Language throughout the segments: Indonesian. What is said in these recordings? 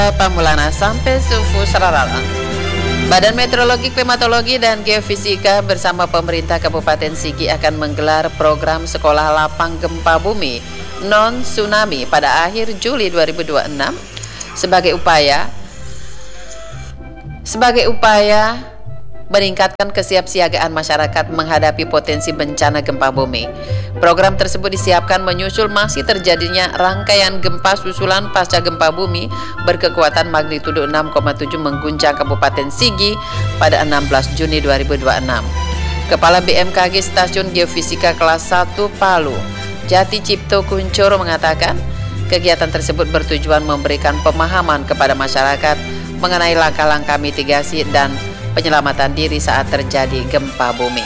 Pamulana sampai sufu serarala. Badan Meteorologi, Klimatologi, dan Geofisika bersama pemerintah Kabupaten Sigi akan menggelar program Sekolah Lapang Gempa Bumi Non-Tsunami pada akhir Juli 2026 sebagai upaya meningkatkan kesiapsiagaan masyarakat menghadapi potensi bencana gempa bumi. Program tersebut disiapkan menyusul masih terjadinya rangkaian gempa susulan pasca gempa bumi berkekuatan magnitudo 6,7 mengguncang Kabupaten Sigi pada 16 Juni 2026. Kepala BMKG Stasiun Geofisika Kelas 1 Palu, Jati Cipto Kuncoro mengatakan, kegiatan tersebut bertujuan memberikan pemahaman kepada masyarakat mengenai langkah-langkah mitigasi dan penyelamatan diri saat terjadi gempa bumi.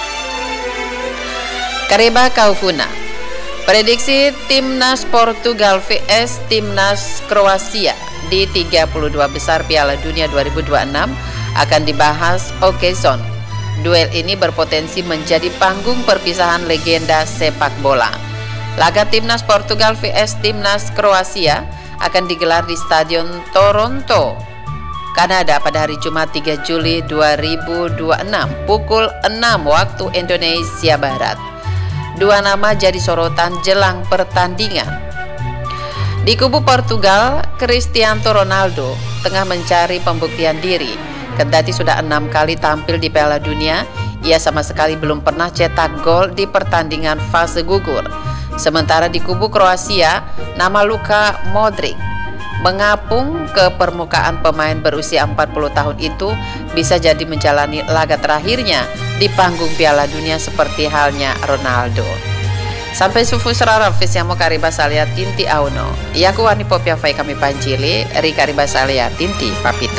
Kariba Kaufuna. Prediksi Timnas Portugal vs Timnas Kroasia di 32 besar Piala Dunia 2026 akan dibahas Okeson. Duel ini berpotensi menjadi panggung perpisahan legenda sepak bola. Laga Timnas Portugal vs Timnas Kroasia akan digelar di Stadion Toronto, Kanada pada hari Jumat 3 Juli 2026 pukul 6 waktu Indonesia Barat. Dua nama jadi sorotan jelang pertandingan. Di kubu Portugal, Cristiano Ronaldo tengah mencari pembuktian diri. Kendati sudah 6 kali tampil di Piala Dunia, ia sama sekali belum pernah cetak gol di pertandingan fase gugur. Sementara di kubu Kroasia, nama Luka Modric mengapung ke permukaan. Pemain berusia 40 tahun itu bisa jadi menjalani laga terakhirnya di panggung Piala Dunia seperti halnya Ronaldo. Sampai sufu serara fisiamo kariba salia tinti auno. Iaku wani popia fai kami pancili, ri kariba salia tinti papito.